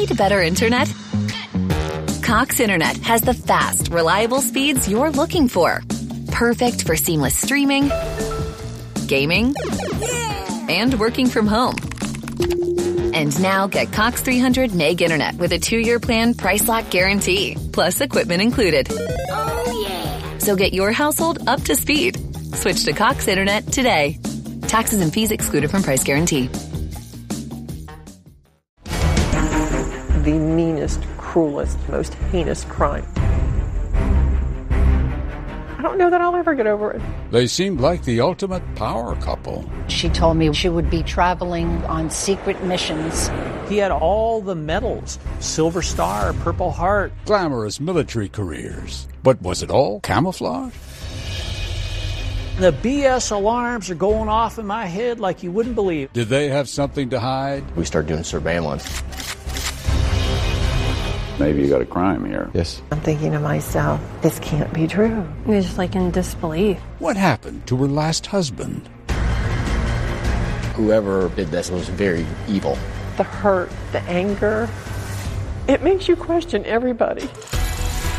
Need better internet? Cox Internet has the fast, reliable speeds you're looking for. Perfect for seamless streaming, gaming, and working from home. And now get Cox 300 meg internet with a 2-year plan price lock guarantee, plus equipment included. Oh, yeah. So get your household up to speed. Switch to Cox Internet today. Taxes and fees excluded from price guarantee. The meanest, cruelest, most heinous crime. I don't know that I'll ever get over it. They seemed like the ultimate power couple. She told me she would be traveling on secret missions. He had all the medals, Silver Star, Purple Heart. Glamorous military careers. But was it all camouflage? The BS alarms are going off in my head like you wouldn't believe. Did they have something to hide? We started doing surveillance. Maybe you got a crime here. Yes. I'm thinking to myself, this can't be true. You're just like in disbelief. What happened to her last husband? Whoever did this was very evil. The hurt, the anger, it makes you question everybody.